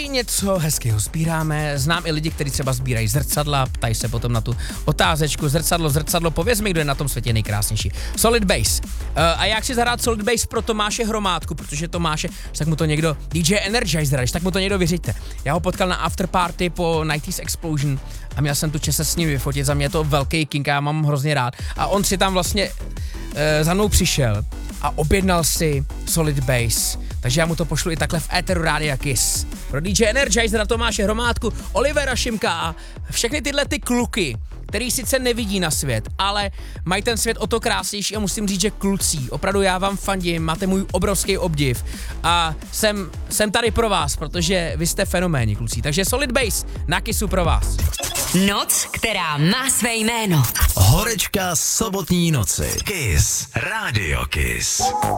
něco hezkého sbíráme. Znám i lidi, kteří třeba sbírají zrcadla, ptají se potom na tu otázečku. Zrcadlo, pověz mi, kdo je na tom světě nejkrásnější. Solid Bass. A jak si zahrát Solid Bass pro Tomáše Hromádku, protože Tomáše, tak mu to někdo, DJ Energizer, tak mu to někdo vyřiďte. Já ho potkal na afterparty po 90s Explosion a měl jsem tu čest se s ním vyfotit, za mě je to velký kink, já mám hrozně rád. A on si tam vlastně za mnou přišel a objednal si Solid Bass. Takže já mu to pošlu i takhle v éteru Rádia Kiss. Pro DJ Energizer, Tomáše Hromádku, Olivera Šimka a všechny tyhle ty kluky, který sice nevidí na svět, ale mají ten svět o to krásnější a musím říct, že kluci, opravdu já vám fandím, máte můj obrovský obdiv a jsem tady pro vás, protože vy jste fenoménní, kluci. Takže Solid Bass na Kissu pro vás. Noc, která má své jméno. Horečka sobotní noci. Kiss. Radio Kiss.